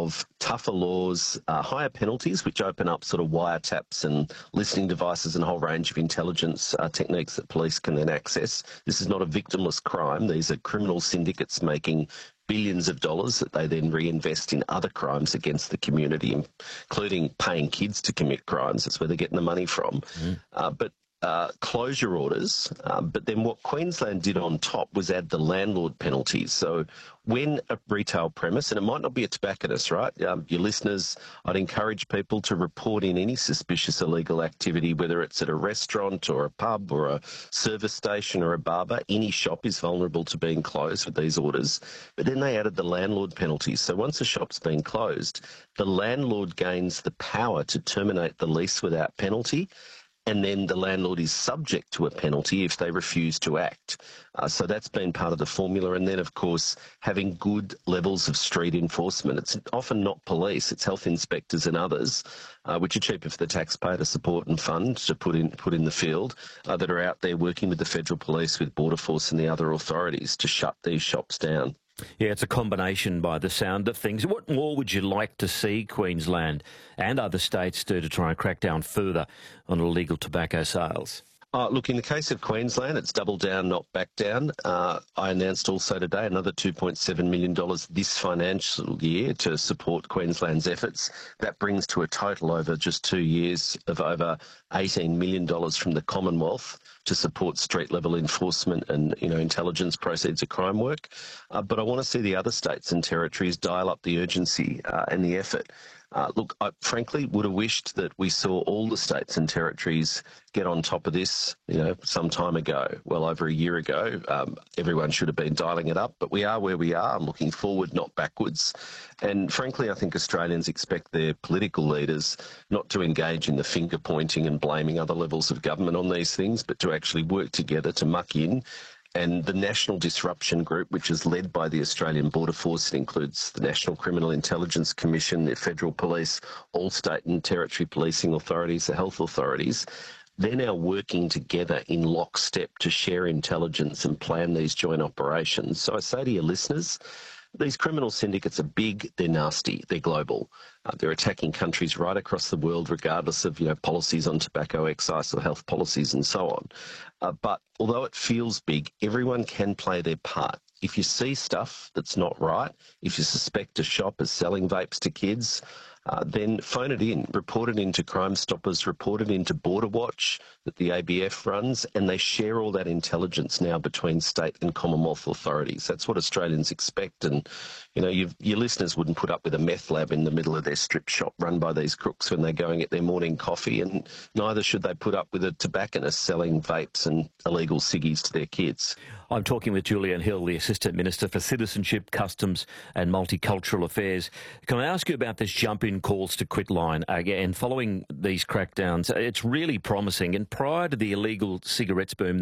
of tougher laws, higher penalties, which open up sort of wiretaps and listening devices and a whole range of intelligence techniques that police can then access. This is not a victimless crime. These are criminal syndicates making billions of dollars that they then reinvest in other crimes against the community, including paying kids to commit crimes. That's where they're getting the money from. But closure orders, but then what Queensland did on top was add the landlord penalties. So when a retail premise, and it might not be a tobacconist, right? Your listeners, I'd encourage people to report in any suspicious illegal activity, whether it's at a restaurant or a pub or a service station or a barber. Any shop is vulnerable to being closed with these orders. But then they added the landlord penalties. So once a shop's been closed, the landlord gains the power to terminate the lease without penalty. And then the landlord is subject to a penalty if they refuse to act. So that's been part of the formula. And then, of course, having good levels of street enforcement. It's often not police, it's health inspectors and others, which are cheaper for the taxpayer to support and fund, to put in the field, that are out there working with the federal police, with Border Force and the other authorities to shut these shops down. Yeah, it's a combination by the sound of things. What more would you like to see Queensland and other states do to try and crack down further on illegal tobacco sales? Look, in the case of Queensland, it's double down, not back down. I announced also today another $2.7 million this financial year to support Queensland's efforts. That brings to a total over just 2 years of over $18 million from the Commonwealth to support street-level enforcement and, intelligence proceeds of crime work. But I want to see the other states and territories dial up the urgency and the effort. Look, I frankly would have wished that we saw all the states and territories get on top of this, some time ago, well over a year ago. Everyone should have been dialing it up, but we are where we are. I'm looking forward, not backwards. And frankly, I think Australians expect their political leaders not to engage in the finger pointing and blaming other levels of government on these things, but to actually work together to muck in. And the National Disruption Group, which is led by the Australian Border Force, it includes the National Criminal Intelligence Commission, the Federal Police, all state and territory policing authorities, the health authorities, they're now working together in lockstep to share intelligence and plan these joint operations. So I say to your listeners, these criminal syndicates are big, they're nasty, they're global. They're attacking countries right across the world, regardless of policies on tobacco, excise or health policies and so on. But although it feels big, everyone can play their part. If you see stuff that's not right, if you suspect a shop is selling vapes to kids, then phone it in, report it into Crime Stoppers, report it into Border Watch that the ABF runs, and they share all that intelligence now between state and Commonwealth authorities. That's what Australians expect. And, your listeners wouldn't put up with a meth lab in the middle of their strip shop run by these crooks when they're going at their morning coffee, and neither should they put up with a tobacconist selling vapes and illegal ciggies to their kids. I'm talking with Julian Hill, the Assistant Minister for Citizenship, Customs and Multicultural Affairs. Can I ask you about this jump-in calls to quit line? Again, following these crackdowns, it's really promising. And prior to the illegal cigarettes boom,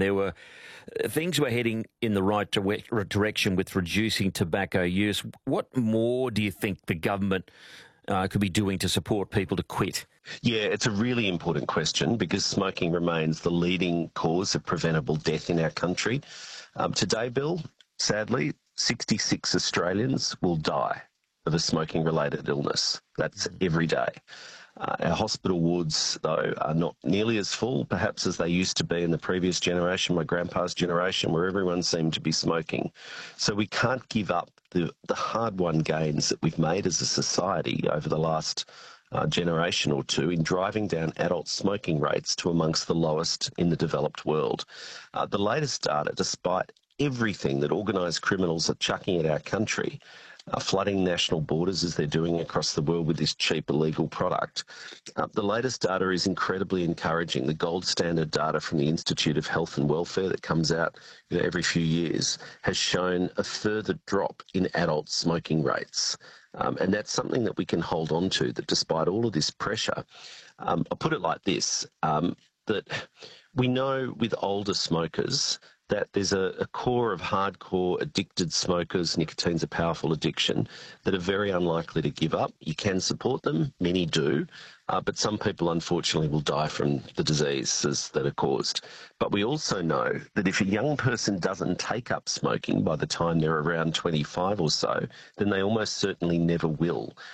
things were heading in the right direction with reducing tobacco use. What more do you think the government could be doing to support people to quit? Yeah, it's a really important question because smoking remains the leading cause of preventable death in our country. Today, Bill, sadly, 66 Australians will die of a smoking-related illness. That's every day. Our hospital wards, though, are not nearly as full, perhaps, as they used to be in the previous generation, my grandpa's generation, where everyone seemed to be smoking. So we can't give up the hard-won gains that we've made as a society over the last generation or two in driving down adult smoking rates to amongst the lowest in the developed world. The latest data, despite everything that organised criminals are chucking at our country, flooding national borders as they're doing across the world with this cheap illegal product. The latest data is incredibly encouraging. The gold standard data from the Institute of Health and Welfare that comes out every few years has shown a further drop in adult smoking rates. And that's something that we can hold on to, that despite all of this pressure, I'll put it like this, that we know with older smokers that there's a core of hardcore addicted smokers, nicotine's a powerful addiction, that are very unlikely to give up. You can support them, many do, but some people unfortunately will die from the diseases that are caused. But we also know that if a young person doesn't take up smoking by the time they're around 25 or so, then they almost certainly never will.